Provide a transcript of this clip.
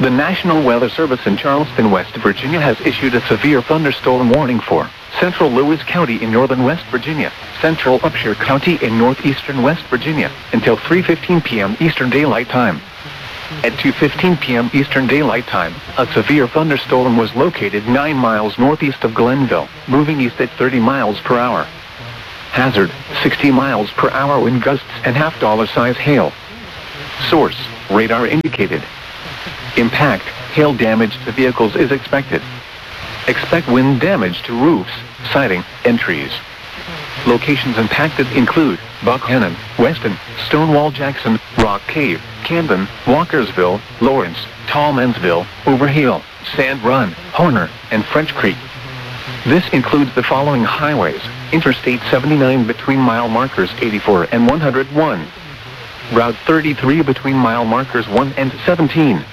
The National Weather Service in Charleston, West Virginia has issued a severe thunderstorm warning for central Lewis County in northern West Virginia, central Upshur County in northeastern West Virginia, until 3:15 p.m. Eastern Daylight Time. At 2:15 p.m. Eastern Daylight Time, a severe thunderstorm was located 9 miles northeast of Glenville, moving east at 30 miles per hour. Hazard, 60 miles per hour wind gusts and half-dollar-size hail. Source, radar indicated. Impact, hail damage to vehicles is expected. Expect wind damage to roofs, siding, and trees. Locations impacted include Buckhannon, Weston, Stonewall Jackson, Rock Cave, Camden, Walkersville, Lawrence, Tallmansville, Overhill, Sand Run, Horner, and French Creek. This includes the following highways: Interstate 79 between mile markers 84 and 101. Route 33 between mile markers 1 and 17.